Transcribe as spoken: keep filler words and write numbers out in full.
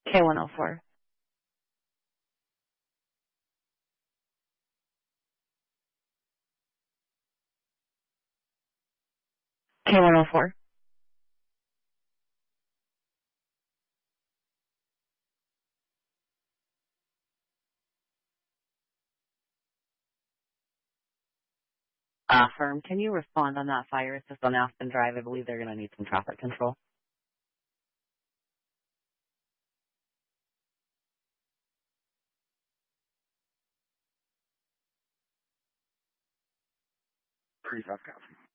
K one oh four. K one oh four. Uh, firm, can you respond on that fire assist on Aspen Drive? I believe they're going to need some traffic control. Pre-South County.